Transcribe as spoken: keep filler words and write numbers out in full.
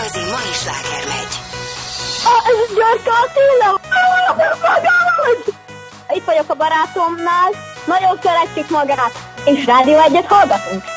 igazi mai sláger megy. Ez Györke Attila! Itt vagyok a barátomnál, nagyon szeretjük magát, és Rádió Egyet hallgatunk.